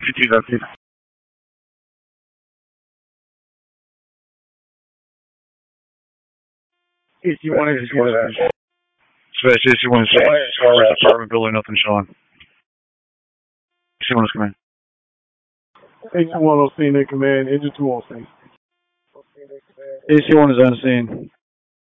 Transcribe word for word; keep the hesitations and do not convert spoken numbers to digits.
fifty-two, that's it. A C one is one of that. Special A C one is apartment building, nothing showing. A C one is coming. A C one on scene in command, engine two on scene. A C one is on scene.